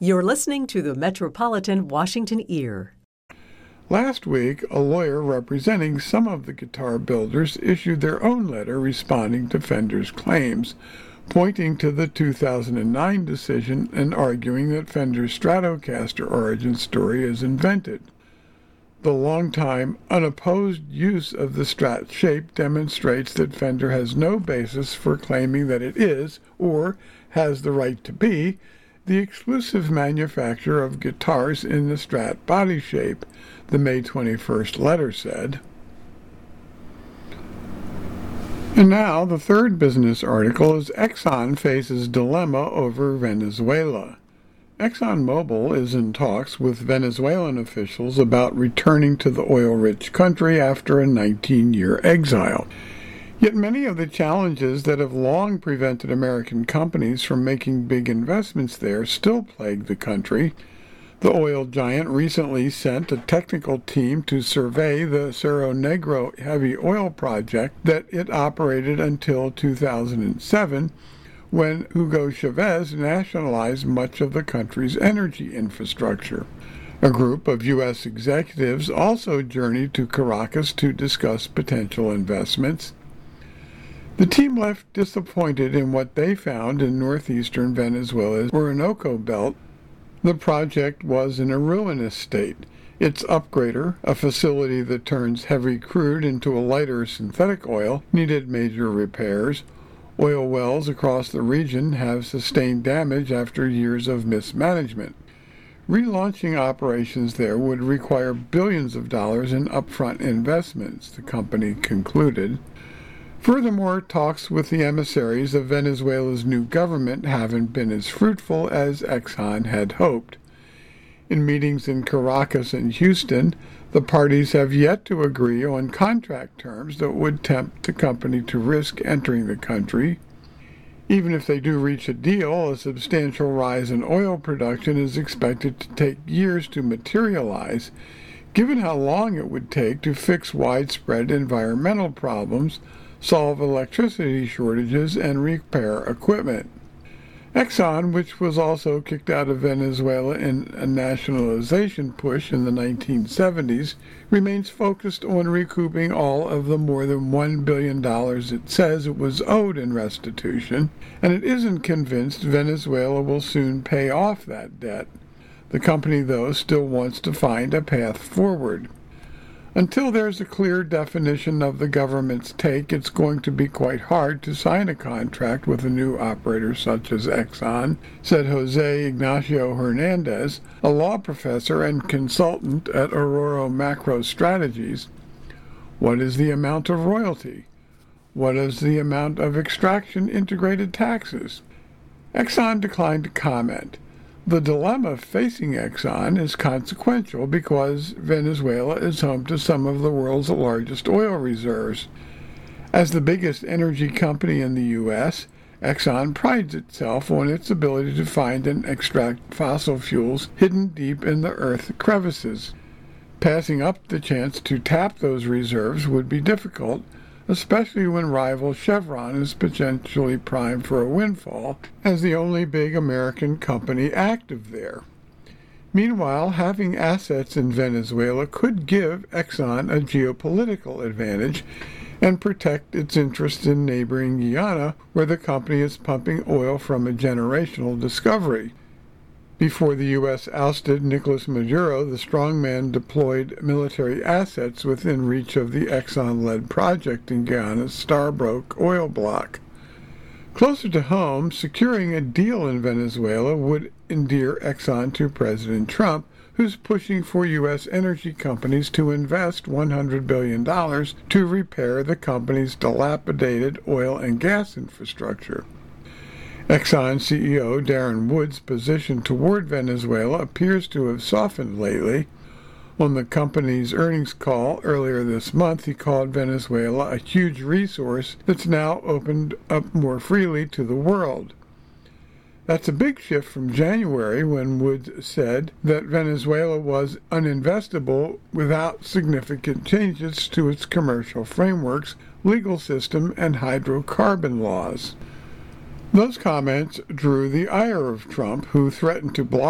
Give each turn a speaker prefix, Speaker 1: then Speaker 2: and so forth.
Speaker 1: You're listening to the Metropolitan Washington Ear.
Speaker 2: Last week, a lawyer representing some of the guitar builders issued their own letter responding to Fender's claims, pointing to the 2009 decision and arguing that Fender's Stratocaster origin story is invented. The long-time, unopposed use of the Strat shape demonstrates that Fender has no basis for claiming that it is, or has the right to be, the exclusive manufacturer of guitars in the Strat body shape, the May 21st letter said. And now, the third business article is Exxon faces dilemma over Venezuela. ExxonMobil is in talks with Venezuelan officials about returning to the oil-rich country after a 19-year exile. Yet many of the challenges that have long prevented American companies from making big investments there still plague the country. The oil giant recently sent a technical team to survey the Cerro Negro heavy oil project that it operated until 2007, when Hugo Chavez nationalized much of the country's energy infrastructure. A group of U.S. executives also journeyed to Caracas to discuss potential investments. The team left disappointed in what they found in northeastern Venezuela's Orinoco Belt. The project was in a ruinous state. Its upgrader, a facility that turns heavy crude into a lighter synthetic oil, needed major repairs. Oil wells across the region have sustained damage after years of mismanagement. Relaunching operations there would require billions of dollars in upfront investments, the company concluded. Furthermore, talks with the emissaries of Venezuela's new government haven't been as fruitful as Exxon had hoped. In meetings in Caracas and Houston, the parties have yet to agree on contract terms that would tempt the company to risk entering the country. Even if they do reach a deal, a substantial rise in oil production is expected to take years to materialize, given how long it would take to fix widespread environmental problems, solve electricity shortages, and repair equipment. Exxon, which was also kicked out of Venezuela in a nationalization push in the 1970s, remains focused on recouping all of the more than $1 billion it says it was owed in restitution, and it isn't convinced Venezuela will soon pay off that debt. The company, though, still wants to find a path forward. Until there's a clear definition of the government's take, it's going to be quite hard to sign a contract with a new operator such as Exxon, said Jose Ignacio Hernandez, a law professor and consultant at Aurora Macro Strategies. What is the amount of royalty? What is the amount of extraction integrated taxes? Exxon declined to comment. The dilemma facing Exxon is consequential because Venezuela is home to some of the world's largest oil reserves. As the biggest energy company in the U.S., Exxon prides itself on its ability to find and extract fossil fuels hidden deep in the earth crevices. Passing up the chance to tap those reserves would be difficult, especially when rival Chevron is potentially primed for a windfall as the only big American company active there. Meanwhile, having assets in Venezuela could give Exxon a geopolitical advantage and protect its interests in neighboring Guyana, where the company is pumping oil from a generational discovery. Before the U.S. ousted Nicolas Maduro, the strongman deployed military assets within reach of the Exxon-led project in Guyana's Stabroek oil block. Closer to home, securing a deal in Venezuela would endear Exxon to President Trump, who's pushing for U.S. energy companies to invest $100 billion to repair the company's dilapidated oil and gas infrastructure. Exxon CEO Darren Wood's position toward Venezuela appears to have softened lately. On the company's earnings call earlier this month, he called Venezuela a huge resource that's now opened up more freely to the world. That's a big shift from January, when Woods said that Venezuela was uninvestable without significant changes to its commercial frameworks, legal system, and hydrocarbon laws. Those comments drew the ire of Trump, who threatened to block